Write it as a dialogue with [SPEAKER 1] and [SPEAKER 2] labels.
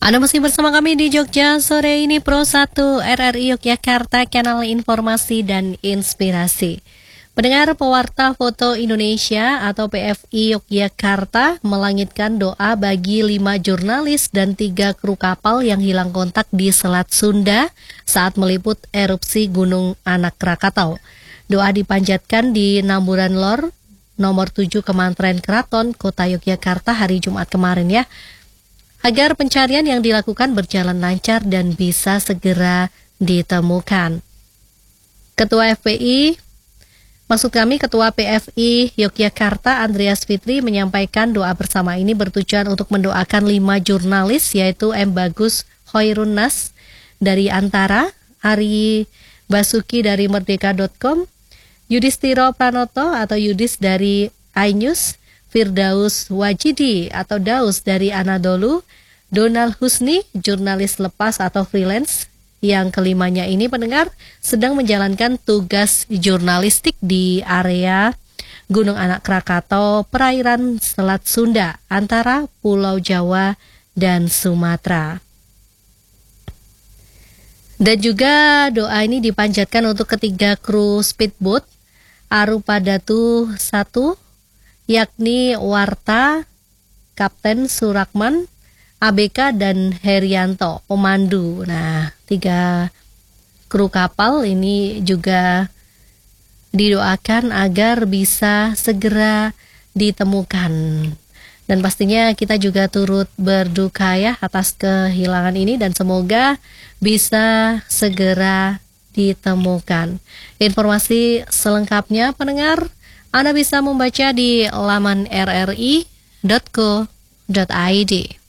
[SPEAKER 1] Anda masih bersama kami di Jogja sore ini Pro 1 RRI Yogyakarta, kanal informasi dan inspirasi. Pendengar, Pewarta Foto Indonesia atau PFI Yogyakarta melangitkan doa bagi 5 jurnalis dan 3 kru kapal yang hilang kontak di Selat Sunda saat meliput erupsi Gunung Anak Krakatau. Doa dipanjatkan di Namburan Lor nomor 7 Kementerian Keraton Kota Yogyakarta hari Jumat kemarin ya, agar pencarian yang dilakukan berjalan lancar dan bisa segera ditemukan. Ketua PFI Yogyakarta Andreas Fitri menyampaikan doa bersama ini bertujuan untuk mendoakan 5 jurnalis, yaitu M. Bagus Hoirun Nas dari Antara, Ari Basuki dari Merdeka.com, Yudhistiro Pranoto atau Yudis dari iNews, Firdaus Wajidi atau Daus dari Anadolu, Donald Husni, jurnalis lepas atau freelance. Yang kelimanya ini, pendengar, sedang menjalankan tugas jurnalistik di area Gunung Anak Krakatau, perairan Selat Sunda, antara Pulau Jawa dan Sumatera. Dan juga doa ini dipanjatkan untuk ketiga kru speedboat Arupadatu 1, yakni Warta, Kapten Surakman, ABK dan Herianto, pemandu. Nah, 3 kru kapal ini juga didoakan agar bisa segera ditemukan. Dan pastinya kita juga turut berduka ya atas kehilangan ini dan semoga bisa segera ditemukan. Informasi selengkapnya, pendengar, Anda bisa membaca di laman rri.co.id.